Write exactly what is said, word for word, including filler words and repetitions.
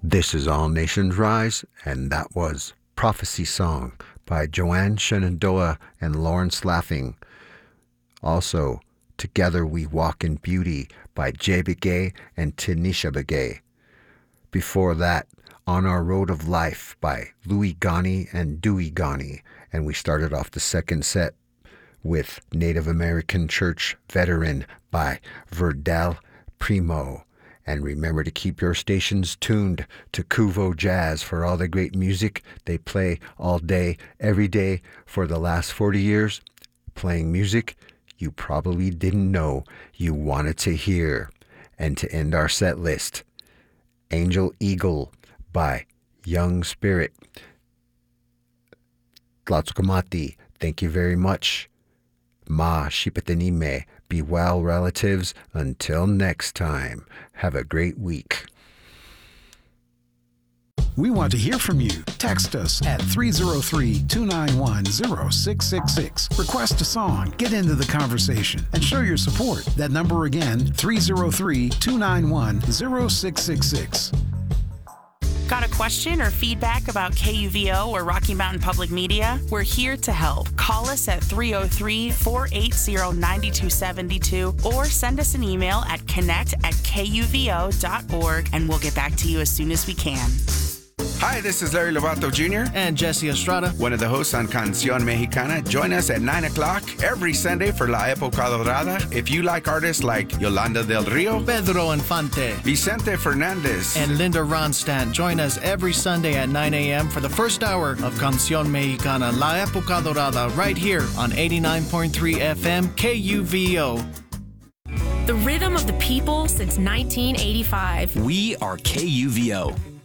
This is All Nations Rise, and that was Prophecy Song by Joanne Shenandoah and Lawrence Laughing. Also, Together We Walk in Beauty by Jay Begay and Tanisha Begay. Before that, On Our Road of Life by Louis Ghani and Dewey Ghani. And we started off the second set with Native American Church Veteran by Verdell Primo. And remember to keep your stations tuned to Kuvo Jazz for all the great music they play all day, every day for the last forty years. Playing music you probably didn't know you wanted to hear. And to end our set list, Angel Eagle by Young Spirit. Tlatzkamati, thank you very much. Ma Shipatanime. Be well, relatives. Until next time, have a great week. We want to hear from you. Text us at three oh three, two nine one, oh six six six. Request a song, get into the conversation, and show your support. That number again, three oh three, two nine one, oh six six six. Got a question or feedback about K U V O or Rocky Mountain Public Media? We're here to help. Call us at three oh three, four eight oh, nine two seven two or send us an email at connect at K U V O dot org and we'll get back to you as soon as we can. Hi, this is Larry Lovato Junior And Jesse Estrada, one of the hosts on Canción Mexicana. Join us at nine o'clock every Sunday for La Época Dorada. If you like artists like Yolanda del Rio, Pedro Infante, Vicente Fernandez, and Linda Ronstadt, join us every Sunday at nine a.m. for the first hour of Canción Mexicana, La Época Dorada, right here on eighty-nine point three F M K U V O. The rhythm of the people since nineteen eighty-five. We are K U V O.